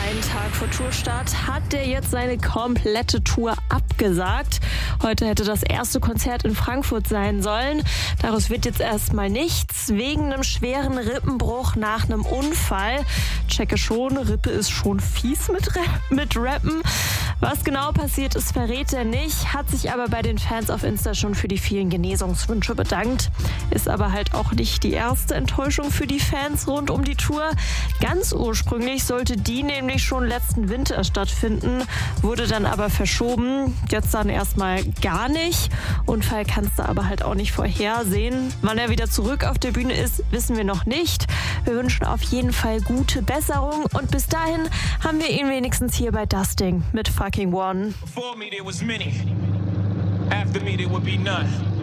Einen Tag vor Tourstart hat der jetzt seine komplette Tour abgesagt. Heute hätte das erste Konzert in Frankfurt sein sollen. Daraus wird jetzt erstmal nichts, wegen einem schweren Rippenbruch nach einem Unfall. Checke schon, Rippe ist schon fies mit Rappen. Was genau passiert ist, verrät er nicht, hat sich aber bei den Fans auf Insta schon für die vielen Genesungswünsche bedankt. Ist aber halt auch nicht die erste Enttäuschung für die Fans rund um die Tour. Ganz ursprünglich sollte die nämlich schon letzten Winter stattfinden, wurde dann aber verschoben. Jetzt dann erstmal gar nicht. Unfall kannst du aber halt auch nicht vorhersehen. Wann er wieder zurück auf der Bühne ist, wissen wir noch nicht. Wir wünschen auf jeden Fall gute Besserung und bis dahin haben wir ihn wenigstens hier bei Dusting mit Fucking One. Before me there was many. After me there would be none.